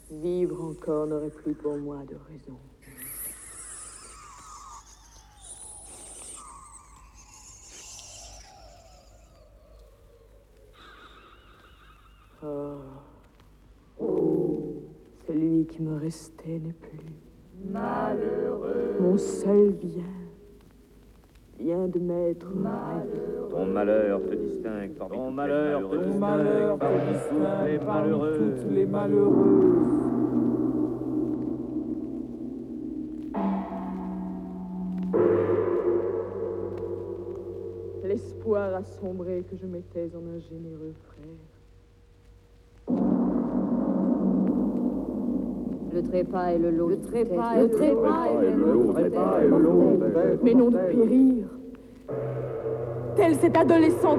Vivre encore n'aurait plus pour moi de raison. Celui qui me restait n'est plus. Malheureux. Mon seul bien de m'être malheureux. Ton malheur te distingue parmi Ton toutes malheur les te malheureuses. distingue parmi toutes les malheureuses. Toutes les malheureuses. L'espoir assombré que je mettais en un généreux frère. Le trépas et le lot. Le trépas et le lot. Mais non de périr. Telle cette adolescente